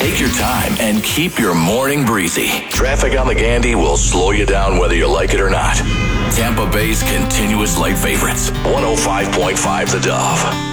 Take your time and keep your morning breezy. Traffic on the Gandy will slow you down whether you like it or not. Tampa Bay's continuous light favorites. 105.5 The Dove.